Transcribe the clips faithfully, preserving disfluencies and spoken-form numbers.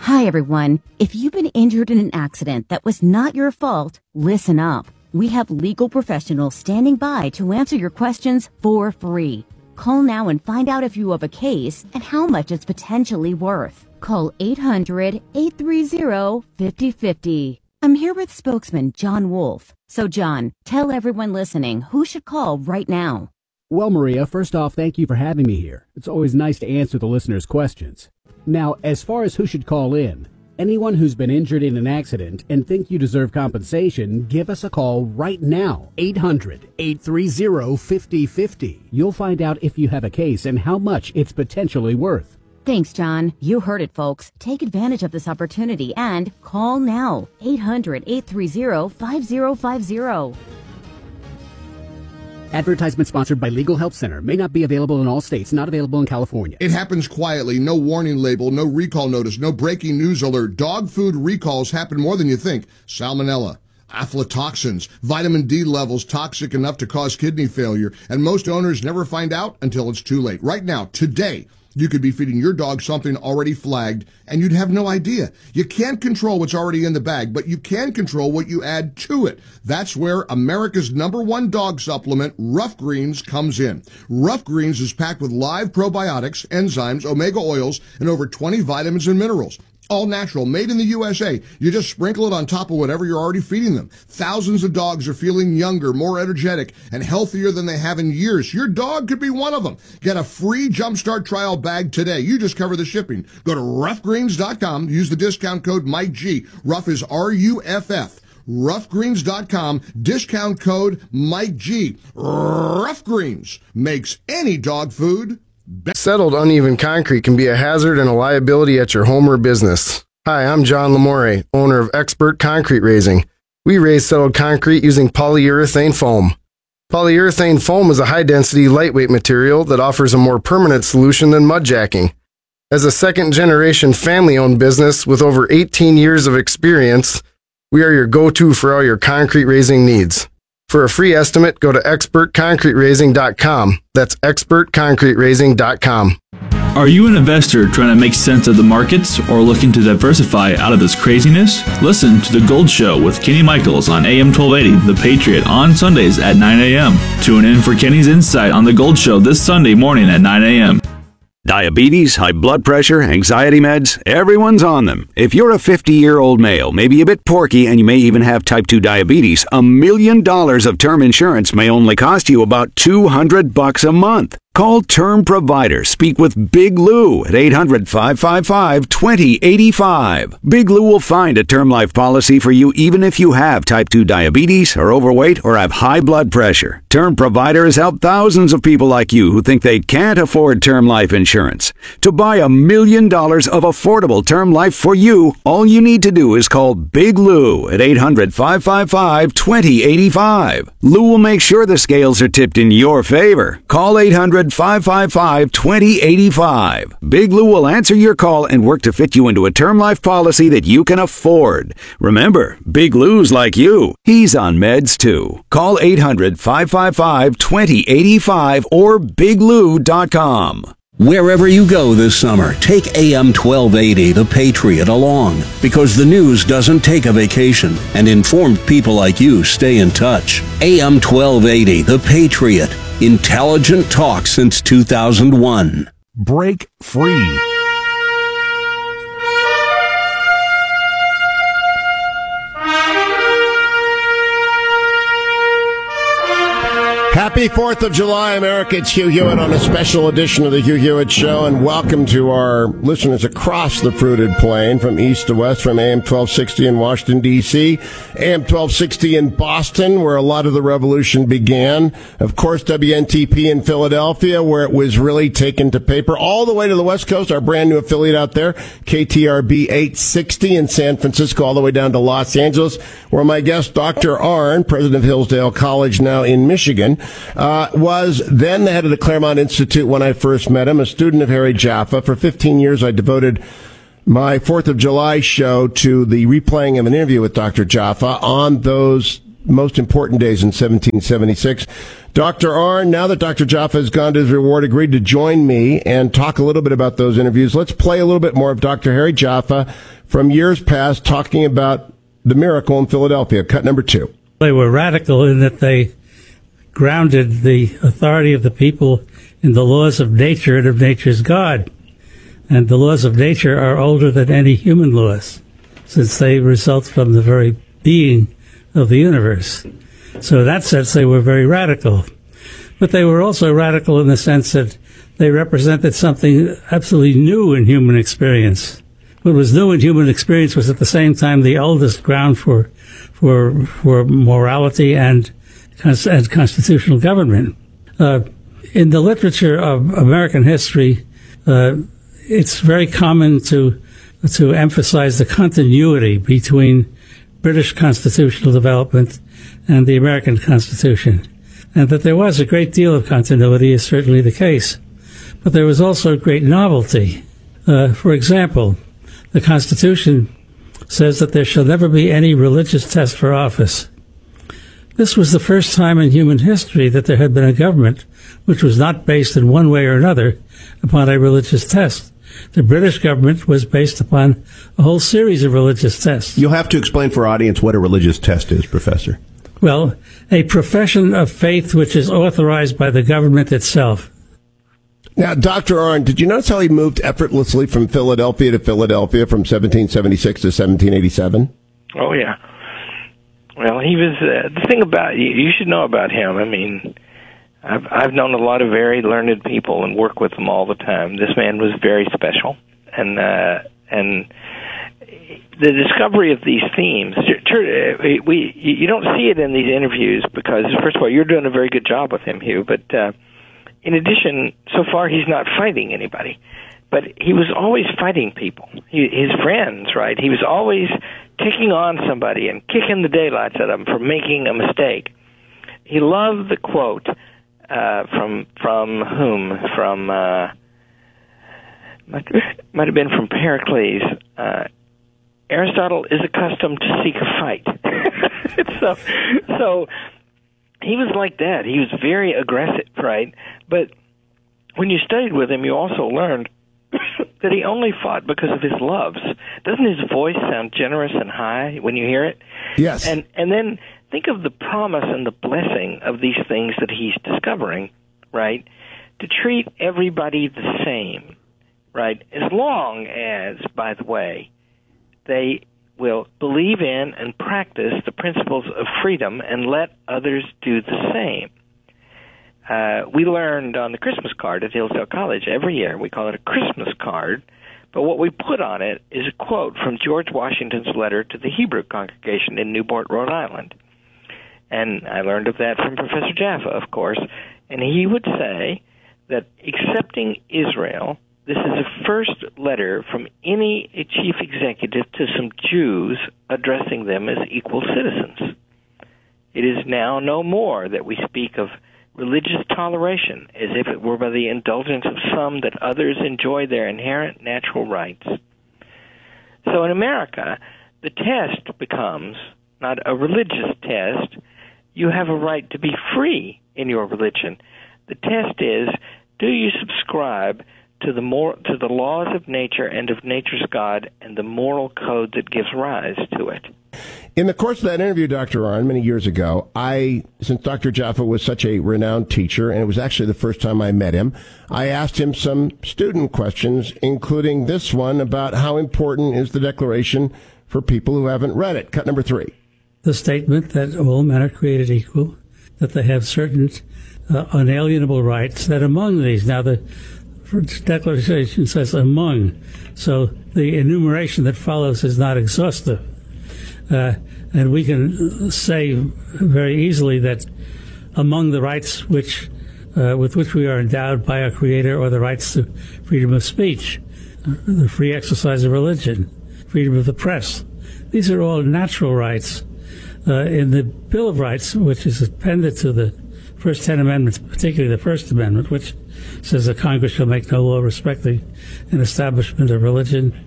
Hi, everyone. If you've been injured in an accident that was not your fault, listen up. We have legal professionals standing by to answer your questions for free. Call now and find out if you have a case and how much it's potentially worth. Call eight hundred, eight three zero, five zero five zero. I'm here with spokesman John Wolf. So, John, tell everyone listening who should call right now. Well, Maria, first off, thank you for having me here. It's always nice to answer the listeners' questions. Now, as far as who should call in, anyone who's been injured in an accident and think you deserve compensation, give us a call right now. eight hundred, eight three zero, five zero five zero. You'll find out if you have a case and how much it's potentially worth. Thanks, John. You heard it, folks. Take advantage of this opportunity and call now. eight hundred, eight three zero, five zero five zero. Advertisement sponsored by Legal Help Center. May not be available in all states. Not available in California. It happens quietly. No warning label, no recall notice, no breaking news alert. Dog food recalls happen more than you think. Salmonella, aflatoxins, vitamin D levels toxic enough to cause kidney failure. And most owners never find out until it's too late. Right now, today, you could be feeding your dog something already flagged, and you'd have no idea. You can't control what's already in the bag, but you can control what you add to it. That's where America's number one dog supplement, Rough Greens, comes in. Rough Greens is packed with live probiotics, enzymes, omega oils, and over twenty vitamins and minerals. All natural, made in the U S A. You just sprinkle it on top of whatever you're already feeding them. Thousands of dogs are feeling younger, more energetic, and healthier than they have in years. Your dog could be one of them. Get a free Jumpstart trial bag today. You just cover the shipping. Go to rough greens dot com. Use the discount code Mike G. Rough is R U F F. rough greens dot com. Discount code Mike G. Rough Greens makes any dog food Settled uneven concrete can be a hazard and a liability at your home or business. Hi, I'm John Lamore, owner of Expert Concrete Raising. We raise settled concrete using polyurethane foam. Polyurethane foam is a high-density, lightweight material that offers a more permanent solution than mudjacking. As a second-generation family-owned business with over eighteen years of experience, we are your go-to for all your concrete raising needs. For a free estimate, go to expert concrete raising dot com. That's expert concrete raising dot com. Are you an investor trying to make sense of the markets or looking to diversify out of this craziness? Listen to The Gold Show with Kenny Michaels on A M twelve eighty, The Patriot, on Sundays at nine a.m. Tune in for Kenny's insight on The Gold Show this Sunday morning at nine a.m. Diabetes, high blood pressure, anxiety meds, everyone's on them. If you're a fifty-year-old male, maybe a bit porky, and you may even have type two diabetes, a million dollars of term insurance may only cost you about two hundred bucks a month. Call Term Provider. Speak with Big Lou at eight hundred, five five five, two zero eight five. Big Lou will find a term life policy for you even if you have type two diabetes, are overweight, or have high blood pressure. Term Provider has helped thousands of people like you who think they can't afford term life insurance. To buy a million dollars of affordable term life for you, all you need to do is call Big Lou at eight hundred, five five five, two zero eight five. Lou will make sure the scales are tipped in your favor. Call eight hundred, five five five, two zero eight five. Big Lou will answer your call and work to fit you into a term life policy that you can afford. Remember, Big Lou's like you. He's on meds too. Call eight hundred, five five five, two zero eight five or big lou dot com. Wherever you go this summer, take A M twelve eighty, The Patriot, along, because the news doesn't take a vacation, and informed people like you stay in touch. A M twelve eighty, The Patriot. Intelligent talk since two thousand one. Break free. Happy fourth of July, America. It's Hugh Hewitt on a special edition of the Hugh Hewitt Show, and welcome to our listeners across the fruited plain, from east to west, from A M twelve sixty in Washington, D C, A M twelve sixty in Boston, where a lot of the revolution began. Of course, W N T P in Philadelphia, where it was really taken to paper, all the way to the West Coast, our brand new affiliate out there, K T R B eight sixty in San Francisco, all the way down to Los Angeles, where my guest, Doctor Arnn, president of Hillsdale College, now in Michigan, Uh, was then the head of the Claremont Institute when I first met him, a student of Harry Jaffa. For fifteen years, I devoted my fourth of July show to the replaying of an interview with Doctor Jaffa on those most important days in seventeen seventy-six. Doctor Arnn, now that Doctor Jaffa has gone to his reward, agreed to join me and talk a little bit about those interviews. Let's play a little bit more of Doctor Harry Jaffa from years past talking about the miracle in Philadelphia. Cut number two. They were radical in that they grounded the authority of the people in the laws of nature and of nature's God. And the laws of nature are older than any human laws, since they result from the very being of the universe. So in that sense, they were very radical. But they were also radical in the sense that they represented something absolutely new in human experience. What was new in human experience was at the same time the oldest ground for for for morality and, and constitutional government. Uh, in the literature of American history, uh, it's very common to to emphasize the continuity between British constitutional development and the American Constitution. And that there was a great deal of continuity is certainly the case. But there was also great novelty. Uh, for example, the Constitution says that there shall never be any religious test for office. This was the first time in human history that there had been a government which was not based in one way or another upon a religious test. The British government was based upon a whole series of religious tests. You'll have to explain for our audience what a religious test is, Professor. Well, a profession of faith which is authorized by the government itself. Now, Doctor Arnn, did you notice how he moved effortlessly from Philadelphia to Philadelphia from seventeen seventy-six to seventeen eighty-seven? Oh, yeah. Well, he was, uh, the thing about, you, you should know about him, I mean, I've, I've known a lot of very learned people and work with them all the time. This man was very special. And, uh, and the discovery of these themes, we, you don't see it in these interviews because, first of all, you're doing a very good job with him, Hugh, but, uh, in addition, so far he's not fighting anybody, but he was always fighting people, he, his friends, right? He was always taking on somebody and kicking the daylights at them for making a mistake. He loved the quote uh, from from whom? From uh, might, might have been from Pericles. Uh, Aristotle is accustomed to seek a fight. so, so. He was like that. He was very aggressive, right? But when you studied with him, you also learned that he only fought because of his loves. Doesn't his voice sound generous and high when you hear it? Yes. And and then think of the promise and the blessing of these things that he's discovering, right? To treat everybody the same, right? As long as, by the way, they will believe in and practice the principles of freedom and let others do the same. Uh, we learned on the Christmas card at Hillsdale College every year, we call it a Christmas card, but what we put on it is a quote from George Washington's letter to the Hebrew congregation in Newport, Rhode Island. And I learned of that from Professor Jaffa, of course, and he would say that accepting Israel, this is the first letter from any chief executive to some Jews addressing them as equal citizens. It is now no more that we speak of religious toleration as if it were by the indulgence of some that others enjoy their inherent natural rights. So in America, the test becomes not a religious test. You have a right to be free in your religion. The test is, do you subscribe to the more to the laws of nature and of nature's God and the moral code that gives rise to it? In the course of that interview, Doctor Arnn, many years ago, I, since Doctor Jaffa was such a renowned teacher, and it was actually the first time I met him, I asked him some student questions, including this one about how important is the Declaration for people who haven't read it. Cut number three. The statement that all men are created equal, that they have certain uh, unalienable rights, that among these, now the Declaration says among, so the enumeration that follows is not exhaustive. Uh, and we can say very easily that among the rights which uh, with which we are endowed by our Creator are the rights to freedom of speech, the free exercise of religion, freedom of the press. These are all natural rights. Uh, in the Bill of Rights, which is appended to the first ten amendments, particularly the First Amendment, which says that Congress shall make no law respecting an establishment of religion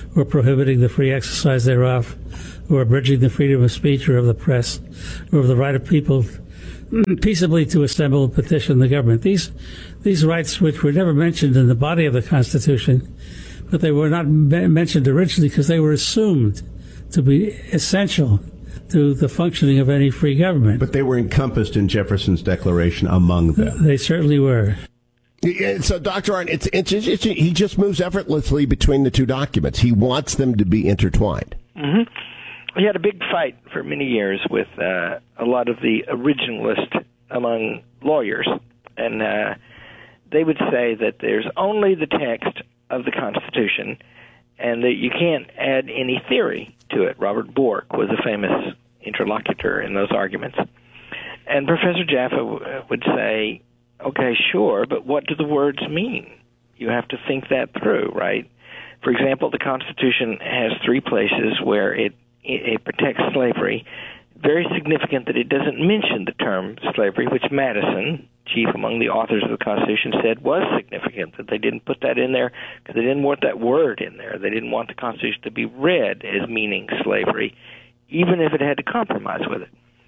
or prohibiting the free exercise thereof, or abridging the freedom of speech or of the press, or of the right of people peaceably to assemble and petition the government. These these rights, which were never mentioned in the body of the Constitution, but they were not me- mentioned originally because they were assumed to be essential to the functioning of any free government. But they were encompassed in Jefferson's Declaration among them. They certainly were. So, Doctor Arndt, it's, it's, it's, he just moves effortlessly between the two documents. He wants them to be intertwined. Mm-hmm. He had a big fight for many years with uh, a lot of the originalists among lawyers, and uh, they would say that there's only the text of the Constitution and that you can't add any theory to it. Robert Bork was a famous interlocutor in those arguments. And Professor Jaffa w- would say, okay, sure, but what do the words mean? You have to think that through, right? For example, the Constitution has three places where it, it, it protects slavery. Very significant that it doesn't mention the term slavery, which Madison, chief among the authors of the Constitution, said was significant, that they didn't put that in there because they didn't want that word in there. They didn't want the Constitution to be read as meaning slavery, even if it had to compromise with it.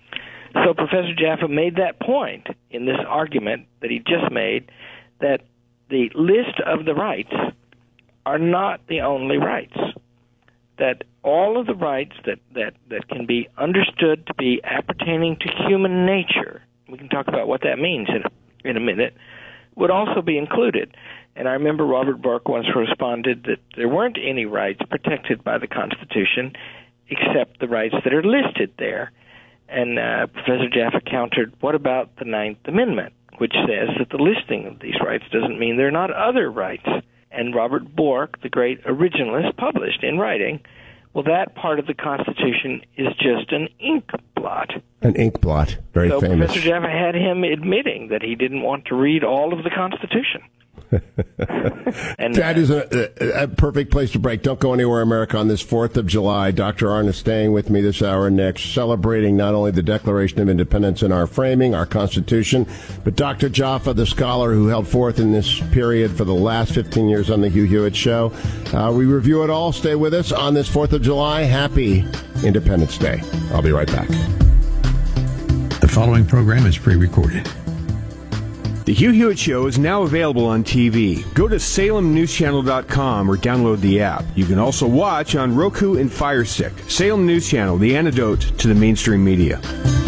So Professor Jaffa made that point in this argument that he just made, that the list of the rights are not the only rights, that all of the rights that, that, that can be understood to be appertaining to human nature, we can talk about what that means in a, in a minute, would also be included. And I remember Robert Bork once responded that there weren't any rights protected by the Constitution except the rights that are listed there. And uh, Professor Jaffa countered, what about the Ninth Amendment, which says that the listing of these rights doesn't mean there are not other rights? And Robert Bork, the great originalist, published in writing, well, that part of the Constitution is just an ink blot. An ink blot, very so famous. Professor Jaffa had him admitting that he didn't want to read all of the Constitution. And that is a, a, a perfect place to break. Don't go anywhere, America, on this fourth of July. Doctor Arndt is staying with me this hour next, celebrating not only the Declaration of Independence and our framing, our Constitution, but Doctor Jaffa, the scholar who held forth in this period for the last fifteen years on the Hugh Hewitt Show. Uh, we review it all. Stay with us on this fourth of July. Happy Independence Day. I'll be right back. The following program is pre-recorded. The Hugh Hewitt Show is now available on T V. Go to Salem News Channel dot com or download the app. You can also watch on Roku and Fire Stick. Salem News Channel, the antidote to the mainstream media.